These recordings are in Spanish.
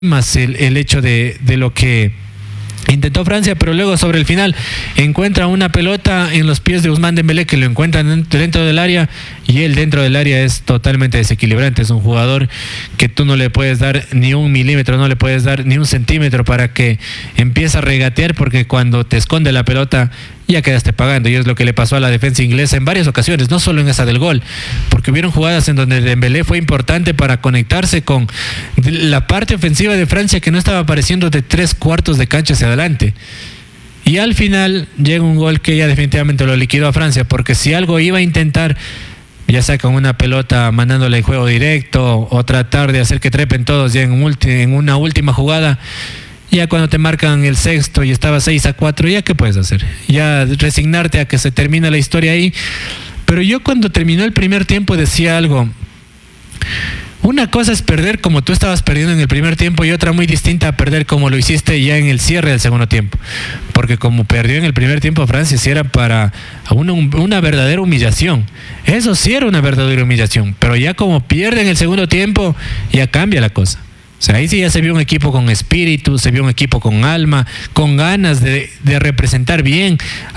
más el hecho de lo que intentó Francia, pero luego sobre el final encuentra una pelota en los pies de Ousmane Dembélé, que lo encuentran dentro del área, y él dentro del área es totalmente desequilibrante. Es un jugador que tú no le puedes dar ni un milímetro, no le puedes dar ni un centímetro para que empiece a regatear, porque cuando te esconde la pelota ya quedaste pagando, y es lo que le pasó a la defensa inglesa en varias ocasiones, no solo en esa del gol, porque hubieron jugadas en donde Dembélé fue importante para conectarse con la parte ofensiva de Francia, que no estaba apareciendo de 3/4 de cancha hacia adelante, y al final llega un gol que ya definitivamente lo liquidó a Francia, porque si algo iba a intentar, ya sea con una pelota mandándole el juego directo o tratar de hacer que trepen todos ya en una última jugada, ya cuando te marcan el sexto y estaba 6-4, ¿ya qué puedes hacer? Ya resignarte a que se termine la historia ahí. Pero yo cuando terminó el primer tiempo decía algo. Una cosa es perder como tú estabas perdiendo en el primer tiempo, y otra muy distinta a perder como lo hiciste ya en el cierre del segundo tiempo. Porque como perdió en el primer tiempo Francia, sí era para una verdadera humillación. Eso sí era una verdadera humillación. Pero ya como pierde en el segundo tiempo, ya cambia la cosa. O sea, ahí sí ya se vio un equipo con espíritu, se vio un equipo con alma, con ganas de representar bien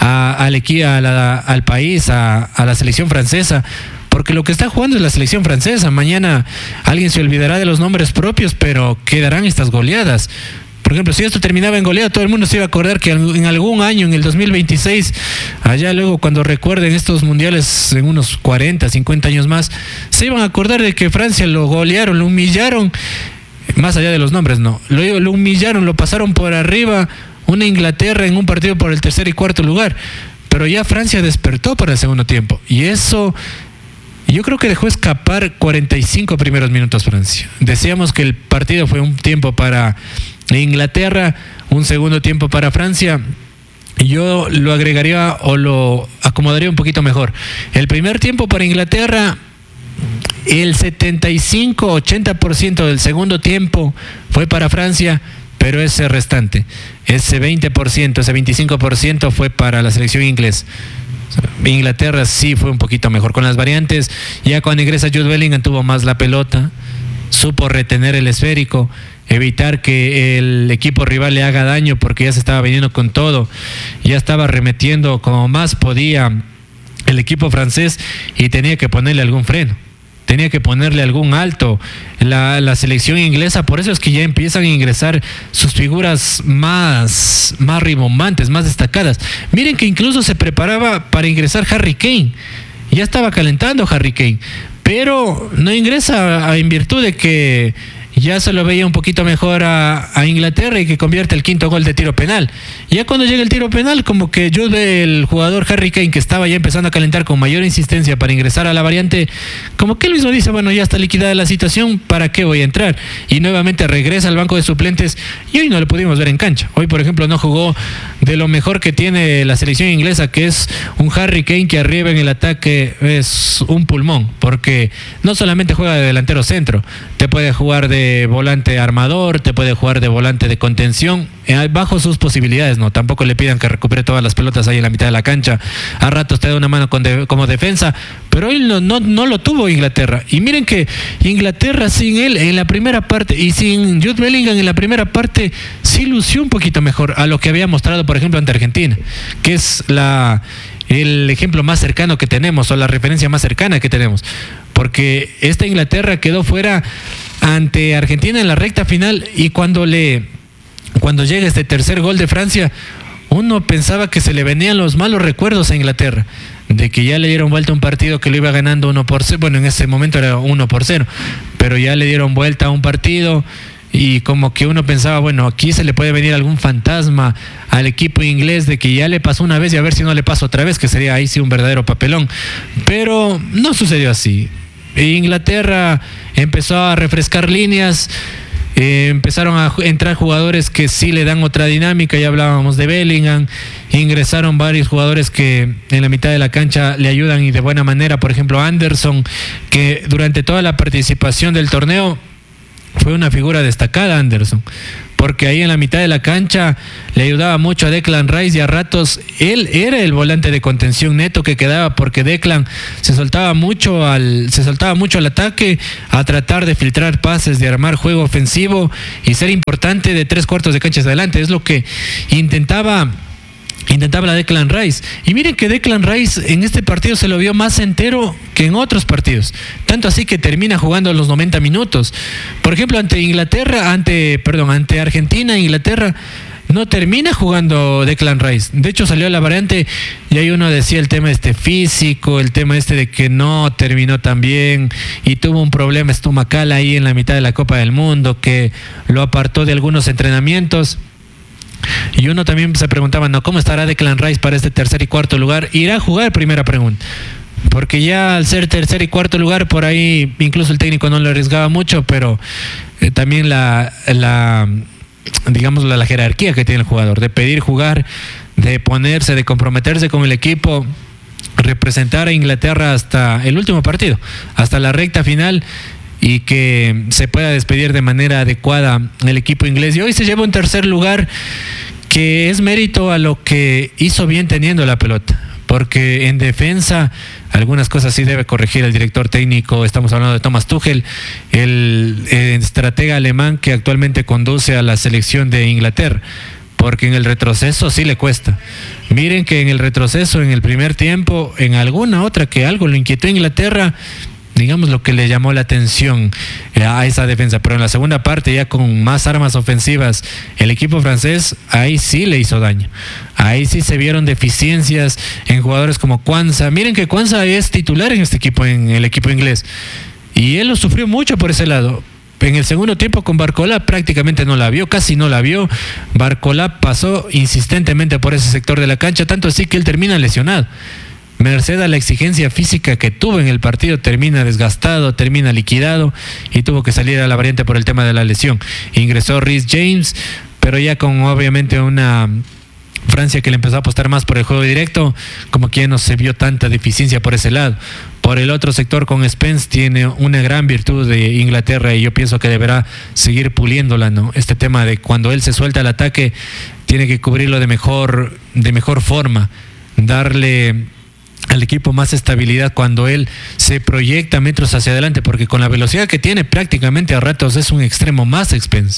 al país, a la selección francesa, porque lo que está jugando es la selección francesa. Mañana alguien se olvidará de los nombres propios, pero quedarán estas goleadas. Por ejemplo, si esto terminaba en goleada, todo el mundo se iba a acordar que en algún año, en el 2026, allá luego cuando recuerden estos mundiales en unos 40, 50 años más, se iban a acordar de que Francia lo golearon, lo humillaron. Más allá de los nombres, no. Lo humillaron, lo pasaron por arriba, una Inglaterra en un partido por el tercer y cuarto lugar. Pero ya Francia despertó para el segundo tiempo. Y eso, yo creo que dejó escapar 45 primeros minutos Francia. Decíamos que el partido fue un tiempo para Inglaterra, un segundo tiempo para Francia. Yo lo agregaría o lo acomodaría un poquito mejor. El primer tiempo para Inglaterra, el 75-80% del segundo tiempo fue para Francia, pero ese restante, ese 20%, ese 25% fue para la selección inglesa. Inglaterra sí fue un poquito mejor con las variantes. Ya cuando ingresa Jude Bellingham tuvo más la pelota, supo retener el esférico, evitar que el equipo rival le haga daño, porque ya se estaba viniendo con todo, ya estaba remetiendo como más podía el equipo francés, y tenía que ponerle algún freno, tenía que ponerle algún alto la selección inglesa. Por eso es que ya empiezan a ingresar sus figuras más rimbombantes, más destacadas. Miren que incluso se preparaba para ingresar Harry Kane, ya estaba calentando Harry Kane, pero no ingresa en virtud de que ya se lo veía un poquito mejor a Inglaterra, y que convierte el quinto gol de tiro penal. Ya cuando llega el tiro penal, como que el jugador Harry Kane, que estaba ya empezando a calentar con mayor insistencia para ingresar a la variante, como que él mismo dice, bueno, ya está liquidada la situación, ¿para qué voy a entrar? Y nuevamente regresa al banco de suplentes, y hoy no lo pudimos ver en cancha. Hoy, por ejemplo, no jugó de lo mejor que tiene la selección inglesa, que es un Harry Kane que arriba en el ataque es un pulmón, porque no solamente juega de delantero centro, te puede jugar de volante armador, te puede jugar de volante de contención, bajo sus posibilidades, no, tampoco le pidan que recupere todas las pelotas ahí en la mitad de la cancha. A ratos te da una mano como defensa, pero hoy no lo tuvo Inglaterra. Y miren que Inglaterra sin él en la primera parte, y sin Jude Bellingham en la primera parte, sí lució un poquito mejor a lo que había mostrado, por ejemplo, ante Argentina, que es el ejemplo más cercano que tenemos, o la referencia más cercana que tenemos, porque esta Inglaterra quedó fuera ante Argentina en la recta final, y cuando llega este tercer gol de Francia, uno pensaba que se le venían los malos recuerdos a Inglaterra, de que ya le dieron vuelta a un partido que lo iba ganando 1-0, bueno, en ese momento era 1-0, pero ya le dieron vuelta a un partido, y como que uno pensaba, bueno, aquí se le puede venir algún fantasma al equipo inglés, de que ya le pasó una vez y a ver si no le pasa otra vez, que sería ahí sí un verdadero papelón. Pero no sucedió así. Inglaterra empezó a refrescar líneas, empezaron a entrar jugadores que sí le dan otra dinámica. Ya hablábamos de Bellingham, ingresaron varios jugadores que en la mitad de la cancha le ayudan y de buena manera. Por ejemplo, Anderson, que durante toda la participación del torneo fue una figura destacada Anderson, porque ahí en la mitad de la cancha le ayudaba mucho a Declan Rice y a ratos él era el volante de contención neto que quedaba, porque Declan se soltaba mucho al ataque, a tratar de filtrar pases, de armar juego ofensivo y ser importante de 3/4 de cancha hacia adelante. Es lo que intentaba la Declan Rice. Y miren que Declan Rice en este partido se lo vio más entero que en otros partidos. Tanto así que termina jugando los 90 minutos. Por ejemplo, ante Argentina, Inglaterra, no termina jugando Declan Rice. De hecho, salió a la variante y ahí uno decía el tema físico, el tema de que no terminó tan bien y tuvo un problema estomacal ahí en la mitad de la Copa del Mundo que lo apartó de algunos entrenamientos. Y uno también se preguntaba, ¿cómo estará Declan Rice para este tercer y cuarto lugar? ¿Irá a jugar? Primera pregunta. Porque ya al ser tercer y cuarto lugar, por ahí incluso el técnico no le arriesgaba mucho, pero también la jerarquía que tiene el jugador, de pedir jugar, de ponerse, de comprometerse con el equipo, representar a Inglaterra hasta el último partido, hasta la recta final, y que se pueda despedir de manera adecuada el equipo inglés. Y hoy se lleva un tercer lugar que es mérito a lo que hizo bien teniendo la pelota, porque en defensa algunas cosas sí debe corregir el director técnico. Estamos hablando de Thomas Tuchel, el estratega alemán que actualmente conduce a la selección de Inglaterra, porque en el retroceso sí le cuesta. Miren que en el retroceso, en el primer tiempo, en alguna otra que algo lo inquietó a Inglaterra, digamos lo que le llamó la atención a esa defensa, pero en la segunda parte, ya con más armas ofensivas, el equipo francés ahí sí le hizo daño. Ahí sí se vieron deficiencias en jugadores como Quansah. Miren que Quansah es titular en este equipo, en el equipo inglés, y él lo sufrió mucho por ese lado. En el segundo tiempo con Barcola prácticamente no la vio, casi no la vio. Barcola pasó insistentemente por ese sector de la cancha, tanto así que él termina lesionado. Merced a la exigencia física que tuvo en el partido, termina desgastado, termina liquidado y tuvo que salir a la variante por el tema de la lesión. Ingresó Reece James, pero ya con obviamente una Francia que le empezó a apostar más por el juego directo, como que ya no se vio tanta deficiencia por ese lado. Por el otro sector, con Spence, tiene una gran virtud de Inglaterra y yo pienso que deberá seguir puliéndola, ¿no? Este tema de cuando él se suelta al ataque, tiene que cubrirlo de mejor forma, darle al equipo más estabilidad cuando él se proyecta metros hacia adelante, porque con la velocidad que tiene prácticamente a ratos es un extremo más. Spence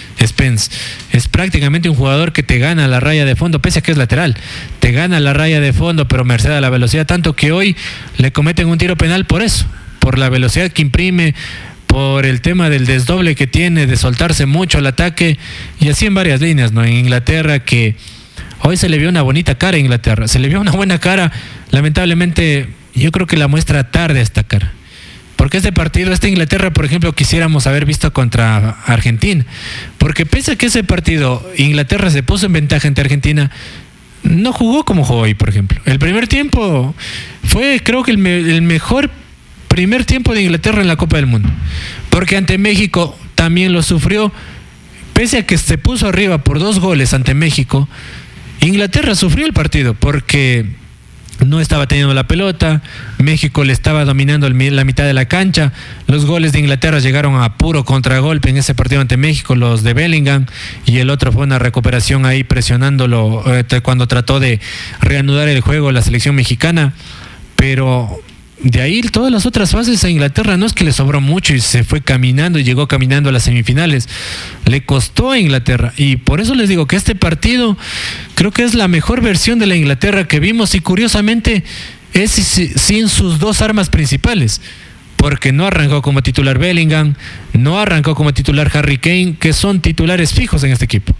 es prácticamente un jugador que te gana la raya de fondo, pese a que es lateral, te gana la raya de fondo, pero merced a la velocidad, tanto que hoy le cometen un tiro penal por eso, por la velocidad que imprime, por el tema del desdoble que tiene, de soltarse mucho al ataque, y así en varias líneas, ¿no? En Inglaterra, que hoy se le vio una bonita cara a Inglaterra, se le vio una buena cara. Lamentablemente, yo creo que la muestra tarde esta cara. Porque esta Inglaterra, por ejemplo, quisiéramos haber visto contra Argentina. Porque pese a que ese partido Inglaterra se puso en ventaja ante Argentina, no jugó como jugó hoy, por ejemplo. El primer tiempo fue, creo que el mejor primer tiempo de Inglaterra en la Copa del Mundo. Porque ante México también lo sufrió. Pese a que se puso arriba por 2 goles ante México, Inglaterra sufrió el partido porque no estaba teniendo la pelota, México le estaba dominando la mitad de la cancha. Los goles de Inglaterra llegaron a puro contragolpe en ese partido ante México, los de Bellingham, y el otro fue una recuperación ahí presionándolo cuando trató de reanudar el juego la selección mexicana. Pero de ahí todas las otras fases a Inglaterra no es que le sobró mucho y se fue caminando y llegó caminando a las semifinales. Le costó a Inglaterra, y por eso les digo que este partido creo que es la mejor versión de la Inglaterra que vimos, y curiosamente es sin sus 2 armas principales, porque no arrancó como titular Bellingham, no arrancó como titular Harry Kane, que son titulares fijos en este equipo.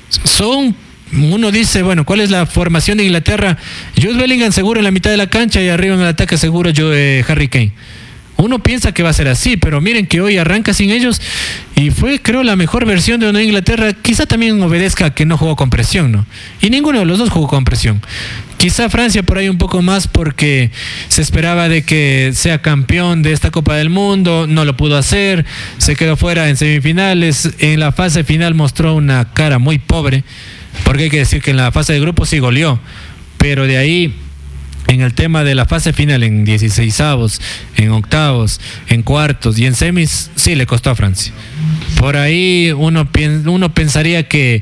Uno dice, bueno, ¿cuál es la formación de Inglaterra? Jude Bellingham seguro en la mitad de la cancha y arriba en el ataque seguro Harry Kane. Uno piensa que va a ser así, pero miren que hoy arranca sin ellos y fue, creo, la mejor versión de una Inglaterra. Quizá también obedezca a que no jugó con presión, ¿no? Y ninguno de los dos jugó con presión. Quizá Francia por ahí un poco más porque se esperaba de que sea campeón de esta Copa del Mundo, no lo pudo hacer, se quedó fuera en semifinales, en la fase final mostró una cara muy pobre, porque hay que decir que en la fase de grupos sí goleó, pero de ahí en el tema de la fase final, en 16avos, en octavos, en cuartos y en semis, sí le costó a Francia. Por ahí uno pensaría que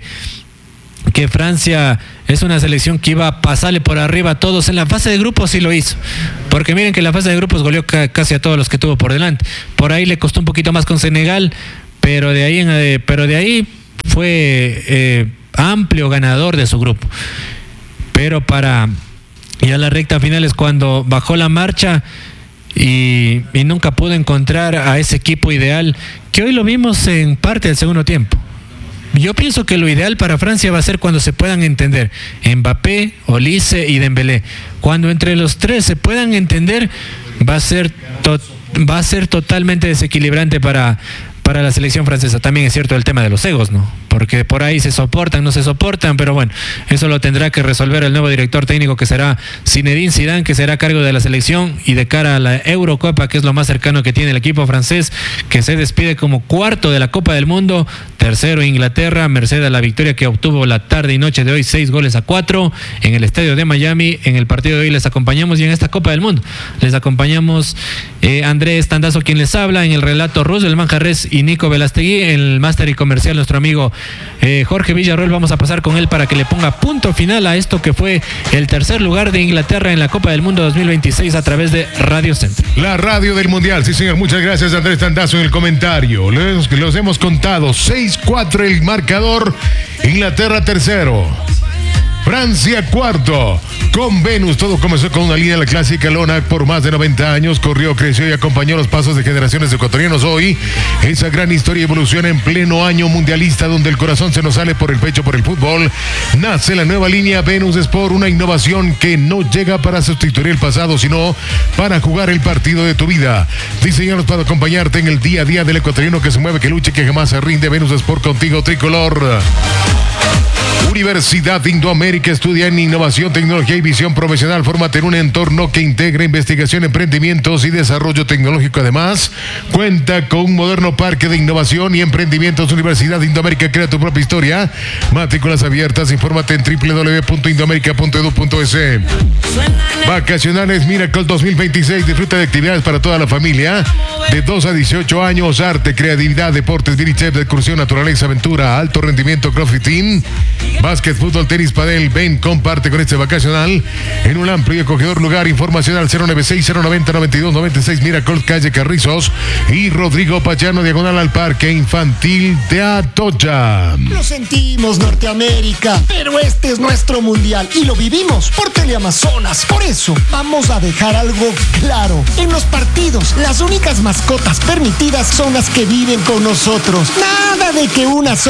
Francia es una selección que iba a pasarle por arriba a todos. En la fase de grupos sí lo hizo, porque miren que en la fase de grupos goleó casi a todos los que tuvo por delante. Por ahí le costó un poquito más con Senegal, pero de ahí fue amplio ganador de su grupo. Pero ya la recta final es cuando bajó la marcha y nunca pudo encontrar a ese equipo ideal, que hoy lo vimos en parte del segundo tiempo. Yo pienso que lo ideal para Francia va a ser cuando se puedan entender Mbappé, Olise y Dembélé. Cuando entre los tres se puedan entender, va a ser totalmente desequilibrante para la selección francesa. También es cierto el tema de los egos, ¿no? Porque por ahí se soportan, no se soportan, pero bueno, eso lo tendrá que resolver el nuevo director técnico, que será Zinedine Zidane, que será a cargo de la selección y de cara a la Eurocopa, que es lo más cercano que tiene el equipo francés, que se despide como cuarto de la Copa del Mundo, tercero Inglaterra, merced a la victoria que obtuvo la tarde y noche de hoy, 6-4 en el estadio de Miami. En el partido de hoy les acompañamos, y en esta Copa del Mundo les acompañamos Andrés Tandazo, quien les habla, en el relato Roosevelt Manjarres y Nico Velastegui, en el máster y comercial nuestro amigo Jorge Villarroel. Vamos a pasar con él para que le ponga punto final a esto que fue el tercer lugar de Inglaterra en la Copa del Mundo 2026 a través de Radio Centro. La radio del Mundial, sí señor, muchas gracias Andrés Tandazo en el comentario. Los hemos contado, 6-4 el marcador, Inglaterra tercero, Francia cuarto. Con Venus todo comenzó con una línea de la clásica lona por más de 90 años. Corrió, creció y acompañó los pasos de generaciones de ecuatorianos. Hoy, esa gran historia evoluciona en pleno año mundialista, donde el corazón se nos sale por el pecho por el fútbol. Nace la nueva línea Venus Sport, una innovación que no llega para sustituir el pasado, sino para jugar el partido de tu vida. Diseñados para acompañarte en el día a día del ecuatoriano que se mueve, que lucha y que jamás se rinde. Venus Sport, contigo, tricolor. Universidad Indoamérica, estudia en innovación, tecnología y visión profesional. Fórmate en un entorno que integra investigación, emprendimientos y desarrollo tecnológico. Además, cuenta con un moderno parque de innovación y emprendimientos. Universidad Indoamérica, crea tu propia historia. Matrículas abiertas. Infórmate en www.indoamerica.edu.es. Vacacionales Miracle 2026. Disfruta de actividades para toda la familia de 2 a 18 años. Arte, creatividad, deportes, Virichef, excursión, naturaleza, aventura, alto rendimiento, crossfitting, básquet, fútbol, tenis, padel. Ven, comparte con este vacacional en un amplio y acogedor lugar. Información al 096-090-9296, Miracle, calle Carrizos y Rodrigo Pachano, diagonal al Parque Infantil de Atocha. Lo sentimos, Norteamérica, pero este es nuestro mundial y lo vivimos por Teleamazonas. Por eso vamos a dejar algo claro. En los partidos, las únicas mascotas permitidas son las que viven con nosotros. Nada de que una sola